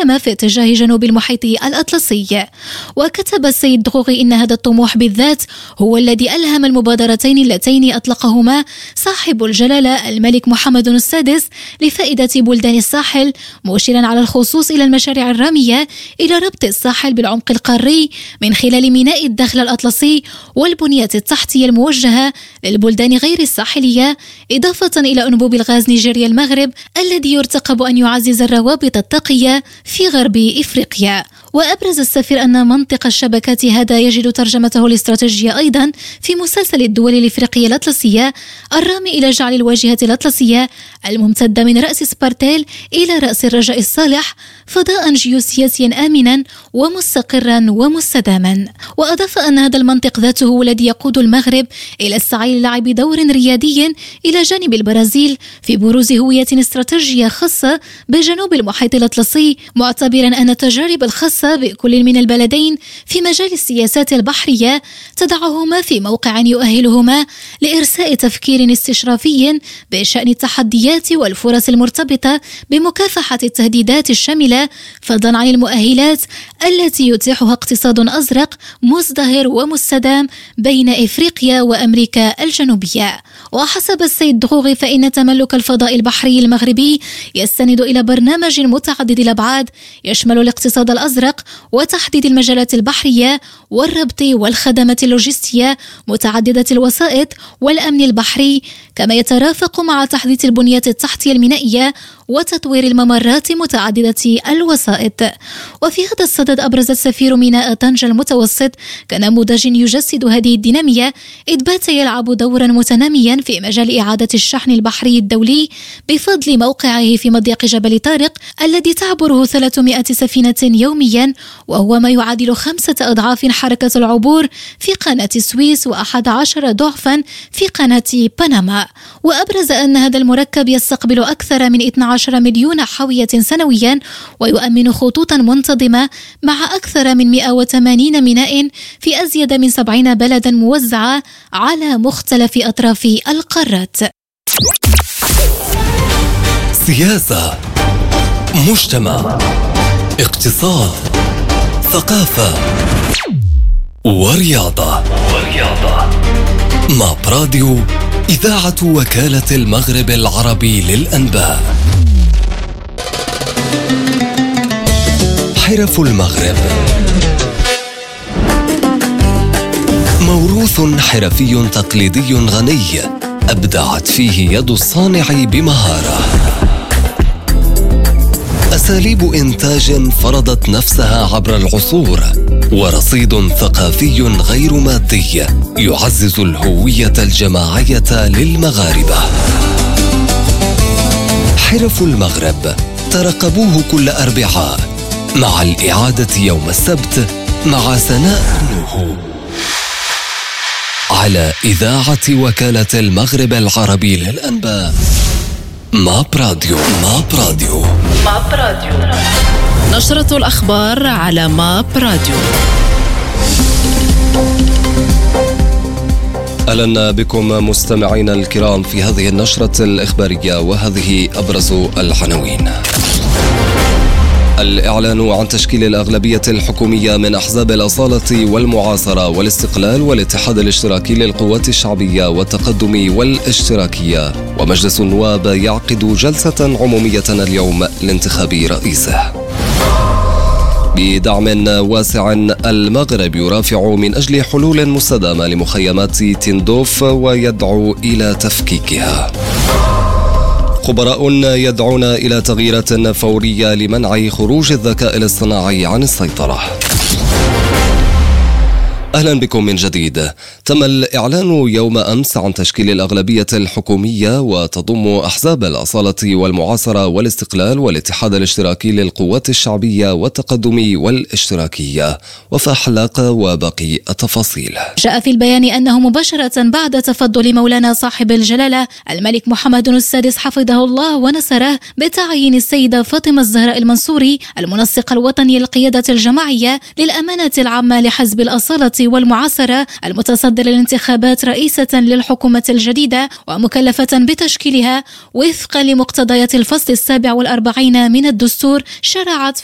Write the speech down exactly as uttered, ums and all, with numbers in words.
المسالمة في اتجاه جنوب المحيط الأطلسي. وكتب السيد دغوغي إن هذا الطموح بالذات هو الذي ألهم المبادرتين اللتين أطلقهما صاحب الجلالة الملك محمد السادس لفائدة بلدان الساحل، مشيرا على الخصوص إلى المشاريع الرامية إلى ربط الساحل بالعمق القاري من خلال ميناء الدخل الأطلسي والبنيات التحتية الموجهة للبلدان غير الساحلية، إضافة إلى أنبوب الغاز نيجيريا المغرب الذي يرتقب أن يعزز الروابط الطاقية في غرب إفريقيا. وأبرز السفير أن منطق الشبكات هذا يجد ترجمته الاستراتيجية أيضا في مسلسل الدول الإفريقية الأطلسية الرامي إلى جعل الواجهة الأطلسية الممتدة من رأس سبارتيل إلى رأس الرجاء الصالح فضاء جيوسياسيا آمنا ومستقرا ومستداما. وأضاف أن هذا المنطق ذاته هو الذي يقود المغرب إلى السعي للعب دور ريادي إلى جانب البرازيل في بروز هوية استراتيجية خاصة بجنوب المحيط الأطلسي، معتبرا أن التجارب الخاصة بكل من البلدين في مجال السياسات البحرية تضعهما في موقع يؤهلهما لإرساء تفكير استشرافي بشأن التحديات والفرص المرتبطة بمكافحة التهديدات الشاملة، فضلا عن المؤهلات التي يتيحها اقتصاد أزرق مزدهر ومستدام بين إفريقيا وأمريكا الجنوبية. وحسب السيد دغوغي فإن تملك الفضاء البحري المغربي يستند إلى برنامج متعدد الأبعاد يشمل الاقتصاد الأزرق وتحديد المجالات البحرية والربط والخدمات اللوجستية متعددة الوسائط والأمن البحري، كما يترافق مع تحديث البنيات التحتية المينائية وتطوير الممرات متعددة الوسائط. وفي هذا الصدد أبرز السفير ميناء طنجة المتوسط كنموذج يجسد هذه الدينامية، إذ بات يلعب دورا متناميا في مجال إعادة الشحن البحري الدولي بفضل موقعه في مضيق جبل طارق الذي تعبره ثلاثمائة سفينة يوميا، وهو ما يعادل خمسة أضعاف حركة العبور في قناة السويس وأحد عشر ضعفا في قناة بنما. وأبرز أن هذا المركب يستقبل أكثر من اثني عشر مليون حاوية سنويا ويؤمن خطوطا منتظمة مع أكثر من مئة وثمانين ميناء في أزيد من سبعين بلدا موزعة على مختلف أطراف القارات. سياسة، مجتمع، اقتصاد، ثقافة ورياضة. ورياضة مع براديو إذاعة وكالة المغرب العربي للأنباء. حرف المغرب موروث حرفي تقليدي غني أبدعت فيه يد الصانع بمهارة، أساليب إنتاج فرضت نفسها عبر العصور، ورصيد ثقافي غير مادي يعزز الهوية الجماعية للمغاربة. حرف المغرب ترقبوه كل أربعاء مع الإعادة يوم السبت مع سناء نوح على إذاعة وكالة المغرب العربي للأنباء. ما براديو ما براديو ما براديو نشرة الأخبار على ما براديو. أهلا بكم مستمعينا الكرام في هذه النشرة الإخبارية، وهذه أبرز العناوين. الإعلان عن تشكيل الأغلبية الحكومية من أحزاب الأصالة والمعاصرة والاستقلال والاتحاد الاشتراكي للقوات الشعبية والتقدم والاشتراكية. ومجلس النواب يعقد جلسة عمومية اليوم لانتخاب رئيسه. بدعم واسع المغرب يرافع من أجل حلول مستدامة لمخيمات تندوف ويدعو إلى تفكيكها. خبراء يدعون إلى تغييرات فورية لمنع خروج الذكاء الاصطناعي عن السيطرة. أهلا بكم من جديد. تم الإعلان يوم أمس عن تشكيل الأغلبية الحكومية، وتضم أحزاب الأصالة والمعاصرة والاستقلال والاتحاد الاشتراكي للقوات الشعبية والتقدم والاشتراكية. وفحلق وباقي التفاصيل. جاء في البيان أنه مباشرة بعد تفضل مولانا صاحب الجلالة الملك محمد السادس حفظه الله ونصره بتعيين السيدة فاطمة الزهراء المنصوري المنسق الوطني للقيادة الجماعية للأمانة العامة لحزب الأصالة والمعاصرة المتصدر للانتخابات رئيسة للحكومة الجديدة ومكلفة بتشكيلها وفقا لمقتضيات الفصل السابع والأربعين من الدستور، شرعت